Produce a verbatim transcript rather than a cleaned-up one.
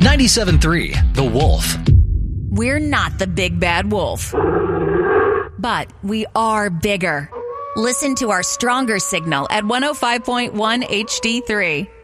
ninety-seven point three The Wolf. We're not the big bad wolf, but we are bigger. Listen to our stronger signal at one oh five point one H D three.